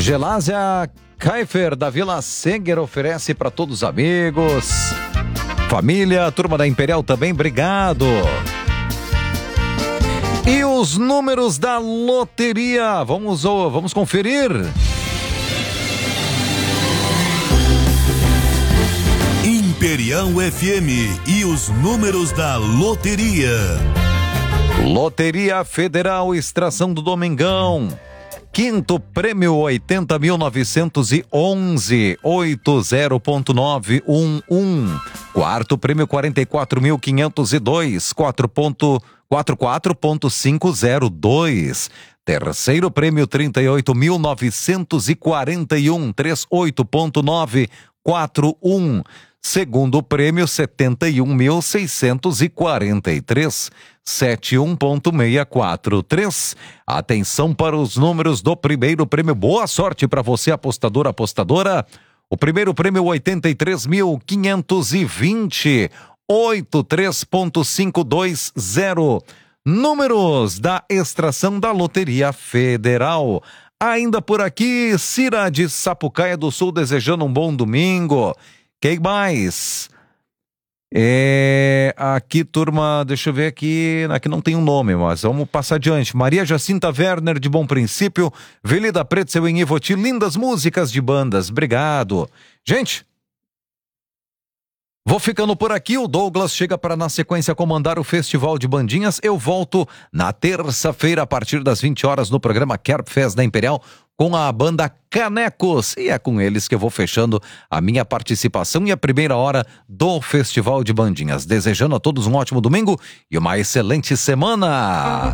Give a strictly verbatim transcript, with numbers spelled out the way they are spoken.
Gelásia Kaifer, da Vila Seger, oferece para todos os amigos, família, turma da Imperial também, obrigado. E os números da loteria, vamos, vamos conferir. Imperial F M e os números da loteria. Loteria Federal, extração do Domingão. Quinto prêmio oitenta mil novecentos e onze, oitenta ponto nove um um. Quarto prêmio quarenta e quatro mil quinhentos e dois, quatro ponto quarenta e quatro ponto quinhentos e dois. Terceiro prêmio trinta e oito mil novecentos e quarenta e um, trinta e oito ponto novecentos e quarenta e um. Segundo prêmio setenta e um mil seiscentos e quarenta e três, setenta e um ponto seiscentos e quarenta e três. Atenção para os números do primeiro prêmio. Boa sorte para você, apostador, apostadora. O primeiro prêmio oitenta e três mil quinhentos e vinte, oitenta e três ponto quinhentos e vinte. Números da extração da Loteria Federal. Ainda por aqui, Cira de Sapucaia do Sul desejando um bom domingo. Quem mais? É, aqui, turma, deixa eu ver aqui, aqui não tem um nome, mas vamos passar adiante. Maria Jacinta Werner, de Bom Princípio, Velida Pretzel em Ivoti, lindas músicas de bandas, obrigado. Gente, vou ficando por aqui, o Douglas chega para na sequência comandar o Festival de Bandinhas. Eu volto na terça-feira a partir das vinte horas no programa Kerb Fest da Imperial com a banda Canecos, e é com eles que eu vou fechando a minha participação e a primeira hora do Festival de Bandinhas. Desejando a todos um ótimo domingo e uma excelente semana.